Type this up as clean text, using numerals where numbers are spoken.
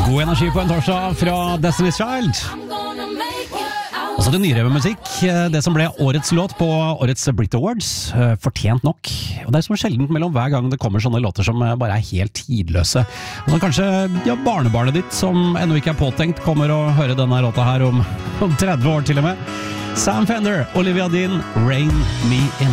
God energi på en torsdag fra Destiny's Child. Altså det nyere med musikk, det som ble årets låt på årets Brit Awards, fortjent nok. Og det er så sjeldent mellom hver gang det kommer sånne låter som bare er helt tidløse. Og så kanskje barnebarnet ditt, som ennå ikke er påtenkt, kommer og hører denne låta her om 30 år til og med. Sam Fender, Olivia Dean, Rain Me In.